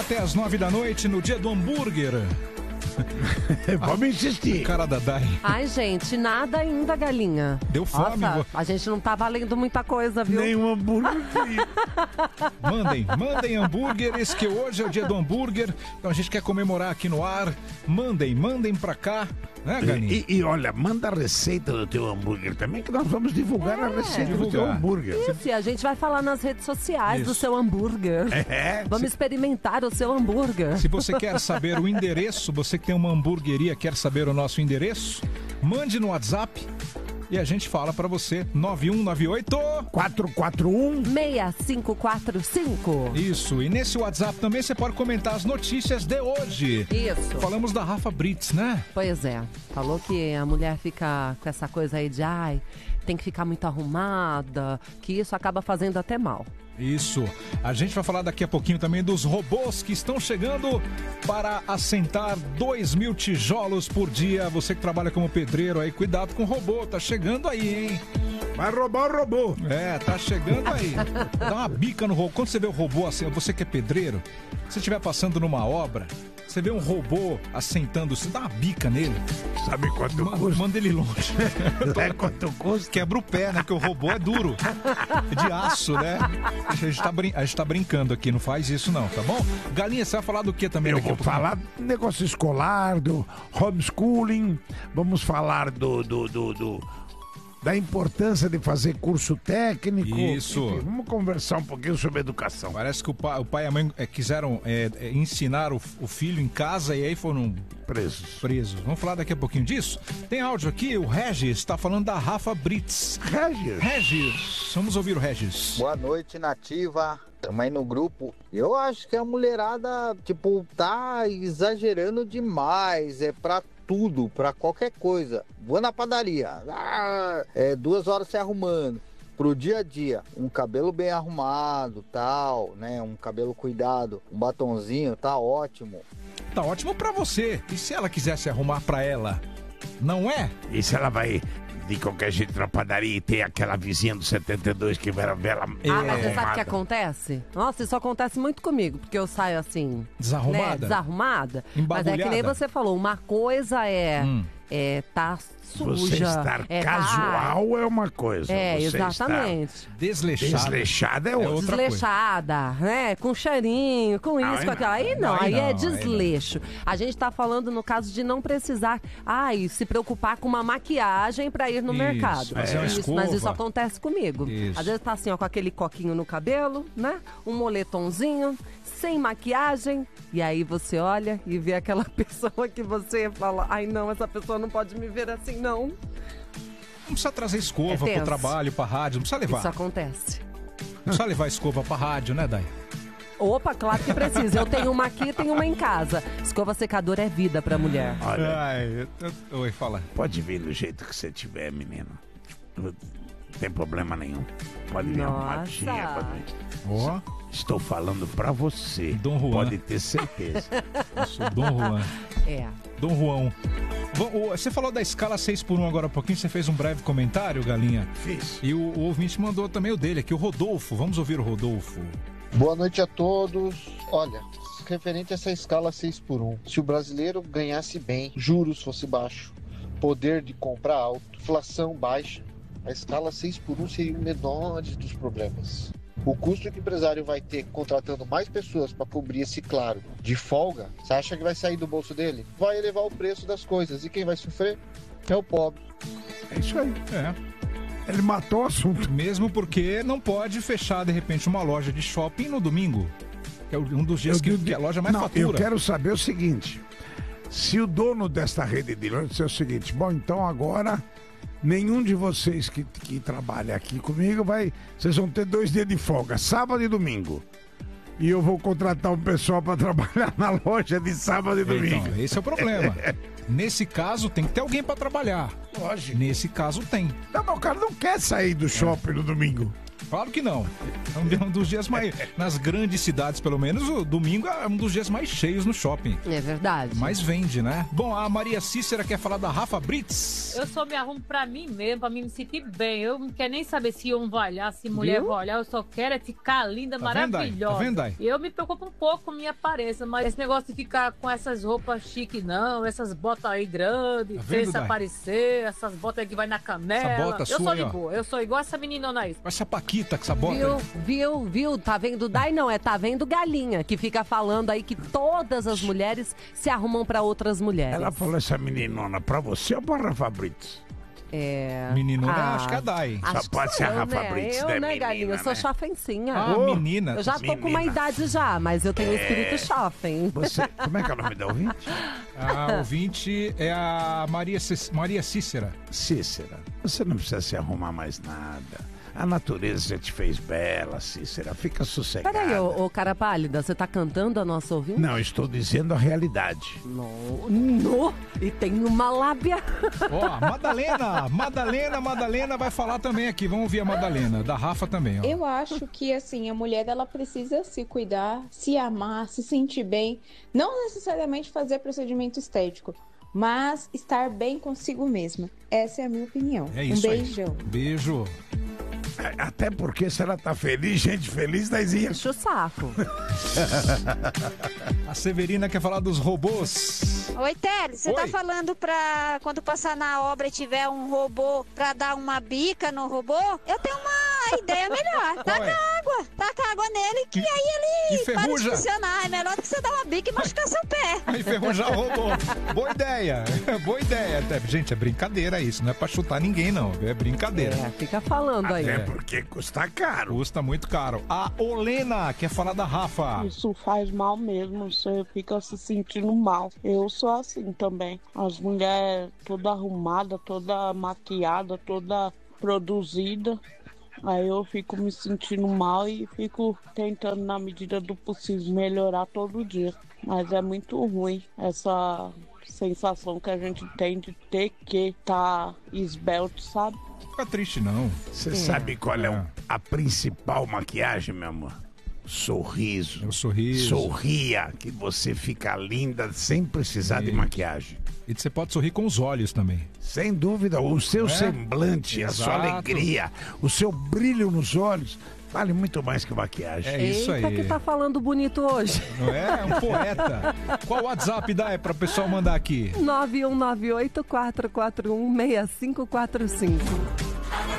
Até as 9 da noite, no dia do hambúrguer. Vamos insistir. Cara da Dai. Ai, gente, nada ainda, galinha. Deu fome. Nossa, a gente não tá valendo muita coisa, viu? Nem um hambúrguer. Mandem hambúrgueres, que hoje é o dia do hambúrguer. Então a gente quer comemorar aqui no ar. Mandem pra cá. Né, Galinha? E olha, manda a receita do teu hambúrguer também, que nós vamos divulgar a receita do teu hambúrguer. Isso, e a gente vai falar nas redes sociais do seu hambúrguer. Vamos experimentar o seu hambúrguer. Se você quer saber o endereço, você que tem uma hamburgueria, quer saber o nosso endereço, mande no WhatsApp e a gente fala pra você. 9198-6545. Isso, e nesse WhatsApp também você pode comentar as notícias de hoje. Isso. Falamos da Rafa Brits, né? Pois é, falou que a mulher fica com essa coisa aí de tem que ficar muito arrumada, que isso acaba fazendo até mal. Isso. A gente vai falar daqui a pouquinho também dos robôs que estão chegando para assentar 2.000 tijolos por dia. Você que trabalha como pedreiro aí, cuidado com o robô, tá chegando aí, hein? Vai roubar o robô. Tá chegando aí. Dá uma bica no robô. Quando você vê o robô assim, você que é pedreiro, se estiver passando numa obra, você vê um robô assentando, você dá uma bica nele. Sabe quanto custa? Manda ele longe. É quanto custa? Quebra o pé, né? Porque o robô é duro. É de aço, né? A gente tá brincando aqui, não faz isso não, tá bom? Galinha, você vai falar do que também? Eu vou falar do negócio escolar, do homeschooling. Vamos falar da importância de fazer curso técnico. Isso. Enfim, vamos conversar um pouquinho sobre educação. Parece que o pai e a mãe quiseram ensinar o filho em casa e aí foram presos. Vamos falar daqui a pouquinho disso? Tem áudio aqui, o Regis está falando da Rafa Brits. Regis, vamos ouvir o Regis. Boa noite, Nativa. Tamo aí no grupo. Eu acho que a mulherada, tá exagerando demais. É pra tudo, pra qualquer coisa. Vou na padaria. 2 horas se arrumando. Pro dia a dia, um cabelo bem arrumado, tal, né? Um cabelo cuidado, um batonzinho, tá ótimo. Tá ótimo pra você. E se ela quiser se arrumar pra ela? Não é? E se ela vai de qualquer jeito na padaria e tem aquela vizinha do 72 que vai vela. Mas você sabe o que acontece? Nossa, isso acontece muito comigo, porque eu saio assim... Desarrumada? Né, desarrumada. Embagulhada. Mas é que nem você falou, uma coisa tá suja. Você estar casual é uma coisa. Você exatamente. Desleixada é outra desleixada, coisa. Né? Com cheirinho, com isso, com aquilo. Aí não, aí é desleixo. A gente tá falando no caso de não precisar, se preocupar com uma maquiagem pra ir no mercado. Mas isso acontece comigo. Isso. Às vezes tá assim, com aquele coquinho no cabelo, né? Um moletomzinho, sem maquiagem. E aí você olha e vê aquela pessoa que você fala, não, essa pessoa não pode me ver assim, não. Não precisa trazer escova pro trabalho, pra rádio, não precisa levar. Isso acontece. Não precisa levar escova pra rádio, né, Dai? Opa, claro que precisa. Eu tenho uma aqui e tenho uma em casa. Escova secadora é vida pra mulher. Olha, oi, fala. Pode vir do jeito que você tiver, menino. Não tem problema nenhum. Pode vir arrumadinha, pode vir. Estou falando pra você. Dom Juan. Pode ter certeza. Eu sou Dom Juan. Dom Juan. Você falou da escala 6x1 agora há pouquinho, você fez um breve comentário, Galinha? Fiz. E o ouvinte mandou também o dele aqui, o Rodolfo. Vamos ouvir o Rodolfo. Boa noite a todos. Olha, referente a essa escala 6x1, se o brasileiro ganhasse bem, juros fosse baixo, poder de compra alto, inflação baixa, a escala 6x1 seria o menor dos problemas. O custo que o empresário vai ter contratando mais pessoas para cobrir esse claro de folga, você acha que vai sair do bolso dele? Vai elevar o preço das coisas. E quem vai sofrer? É o pobre. É isso aí. Ele matou o assunto. Mesmo porque não pode fechar, de repente, uma loja de shopping no domingo. Que é um dos dias que a loja mais fatura. Eu quero saber o seguinte. Se o dono desta rede de lojas disser o seguinte, bom, então agora... Nenhum de vocês que trabalha aqui comigo vocês vão ter 2 dias de folga, sábado e domingo. E eu vou contratar um pessoal para trabalhar na loja de sábado e domingo. Então, esse é o problema. Nesse caso, tem que ter alguém para trabalhar. Lógico. Nesse caso, tem. Não, mas o cara não quer sair do shopping no domingo. Claro que não. É um dos dias mais... Nas grandes cidades, pelo menos, o domingo é um dos dias mais cheios no shopping. É verdade. Mas vende, né? Bom, a Maria Cícera quer falar da Rafa Brits. Eu só me arrumo pra mim mesmo, pra me sentir bem. Eu não quero nem saber se homem vai olhar, se mulher vai olhar. Eu só quero é ficar linda, maravilhosa. Tá vendo aí? Eu me preocupo um pouco com minha aparência, mas esse negócio de ficar com essas roupas chiques, não. Essas botas aí grandes, Tá sem se aparecer. Essas botas aí que vai na canela. Essa bota eu sua sou aí, de ó. boa. Eu sou igual essa meninona aí. Essa Paquita com essa bota. Viu? Tá vendo Dai? Não, tá vendo Galinha, que fica falando aí que todas as mulheres se arrumam pra outras mulheres. Ela falou essa meninona pra você ou pra Rafa Brits? Meninona, acho que é a Dai. Só pode ser a Rafa Brits, Eu, né, né, menina, Galinha? Eu sou né? chafencinha. Menina. Eu já tô com uma idade já, mas eu tenho espírito chafen. Você, como é que é o nome da ouvinte? A ouvinte é a Maria Cícera. Cícera, você não precisa se arrumar mais nada. A natureza já te fez bela, Cícera. Fica sossegada. Peraí, ô cara pálida, você tá cantando a nossa ouvinte? Não, estou dizendo a realidade. No, e tem uma lábia. Ó, Madalena vai falar também aqui. Vamos ouvir a Madalena, da Rafa também, ó. Eu acho que, assim, a mulher, ela precisa se cuidar, se amar, se sentir bem. Não necessariamente fazer procedimento estético, mas estar bem consigo mesma. Essa é a minha opinião. É isso Um beijão. Aí. Beijo. Até porque se ela tá feliz, gente feliz, Daizinha. Enche o saco. A Severina quer falar dos robôs. Oi, Teles, você tá falando pra quando passar na obra e tiver um robô pra dar uma bica no robô? Eu tenho uma ideia melhor. Taca água nele que aí ele para de funcionar. É melhor do que você dar uma bica e machucar seu pé. Enferrujar o robô. Boa ideia. Gente, é brincadeira isso. Não é pra chutar ninguém, não. É brincadeira. Fica falando aí. É porque custa caro. Custa muito caro. A Olena quer falar da Rafa. Isso faz mal mesmo, você fica se sentindo mal. Eu sou assim também. As mulheres toda arrumada, toda maquiada, toda produzida. Aí eu fico me sentindo mal e fico tentando, na medida do possível, melhorar todo dia. Mas é muito ruim essa sensação que a gente tem de ter que estar esbelto, sabe? Fica triste, não. Você sabe qual é a principal maquiagem, meu amor? Sorriso. É o sorriso. Sorria, que você fica linda sem precisar de maquiagem. E você pode sorrir com os olhos também. Sem dúvida, o seu semblante, a sua alegria, o seu brilho nos olhos, vale muito mais que maquiagem. É isso aí. Que tá falando bonito hoje. Não é? Um poeta. Qual o WhatsApp dá para o pessoal mandar aqui? 9198-441-6545.